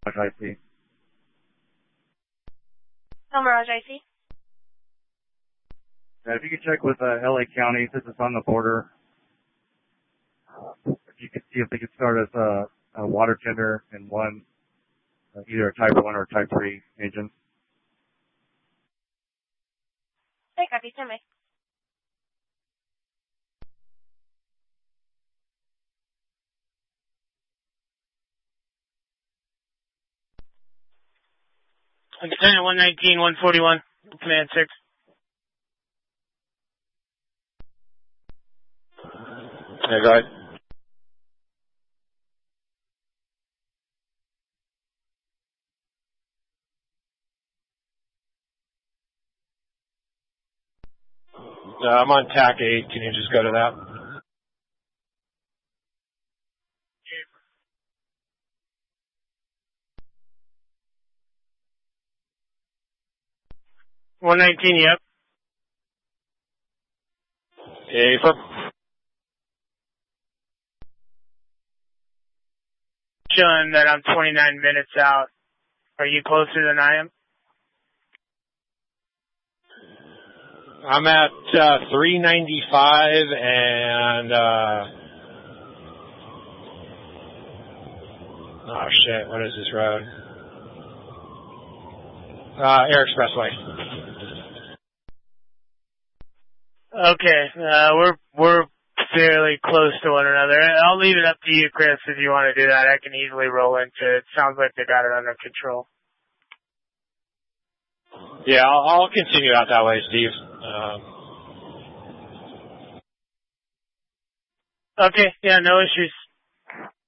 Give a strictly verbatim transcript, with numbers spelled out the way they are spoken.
I C. Oh, Mirage I C. Uh, if you could check with uh, L A County, since it's on the border, if you could see if they could start as a, a water tender and one, uh, either a type one or a type three agent. Hey, copy, send me. Lieutenant one nineteen, one forty-one, Command six. Yeah, go ahead. Uh, I'm on T A C eight. Can you just go to that? one nineteen, yep. A for Showing that I'm twenty-nine minutes out. Are you closer than I am? I'm at uh, three ninety-five and uh oh shit, what is this road? Uh Air Expressway. Okay, uh, we're we're fairly close to one another. I'll leave it up to you, Chris, if you want to do that. I can easily roll into it. Sounds like they got it under control. Yeah, I'll, I'll continue out that way, Steve. Um, okay, yeah, no issues.